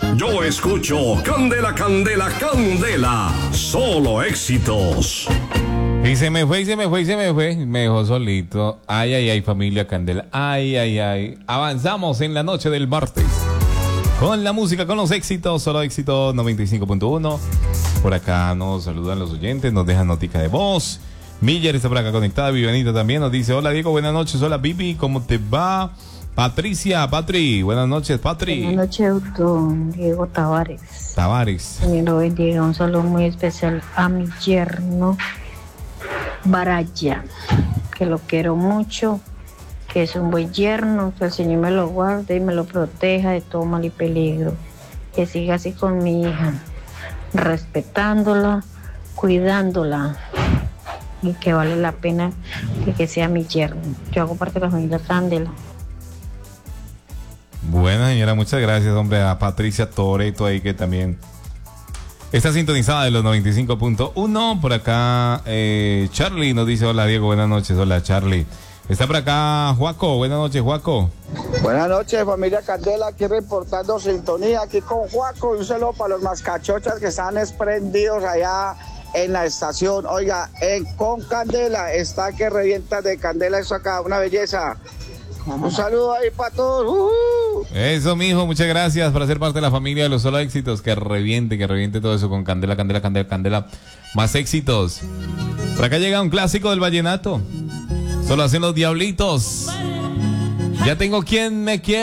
Yo escucho Candela, Candela, Candela. Solo éxitos. Y se me fue. Me dejó solito. Ay, ay, ay, familia Candela. Ay, ay, ay. Avanzamos en la noche del martes. Con la música, con los éxitos. Solo éxito 95.1. Por acá nos saludan los oyentes. Nos dejan notica de voz. Miller está por acá conectada. Vivianita también nos dice: hola Diego, buenas noches. Hola Vivi, ¿cómo te va? Patricia, Patri, buenas noches, Patri. Buenas noches, don Diego Tavares. Señor lo bendiga. Un saludo muy especial a mi yerno Baraya, que lo quiero mucho, que es un buen yerno, que el Señor me lo guarde y me lo proteja de todo mal y peligro. Que siga así con mi hija, respetándola, cuidándola, y que vale la pena que sea mi yerno. Yo hago parte de la familia Candela. Buena señora, muchas gracias, hombre, a Patricia Toreto ahí que también está sintonizada de los 95.1. Por acá Charlie nos dice: hola Diego, buenas noches. Hola Charlie. Está por acá Juaco, buenas noches Juaco. Buenas noches familia Candela, aquí reportando sintonía aquí con Juaco. Un saludo para los mascachochas que están esprendidos allá en la estación. Oiga, con Candela está que revienta de candela eso acá, una belleza. Un saludo ahí para todos. Eso, mijo, muchas gracias por ser parte de la familia de los solo éxitos. Que reviente todo eso con Candela, Candela, Candela, Candela. Más éxitos. Por acá llega un clásico del vallenato. Solo hacen los diablitos. Ya tengo quien me quiere.